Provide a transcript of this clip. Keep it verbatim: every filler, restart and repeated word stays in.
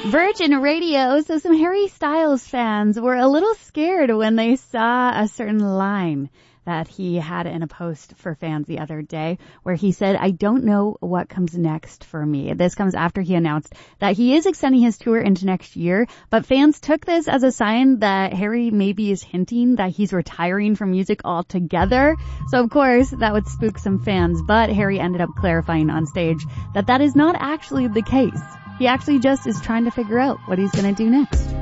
Virgin Radio. So some Harry Styles fans were a little scared when they saw a certain line that he had in a post for fans the other day where he said, "I don't know what comes next for me." This comes after he announced that he is extending his tour into next year, but fans took this as a sign that Harry maybe is hinting that he's retiring from music altogether. So of course that would spook some fans, but Harry ended up clarifying on stage that that is not actually the case. He actually just is trying to figure out what he's going to do next.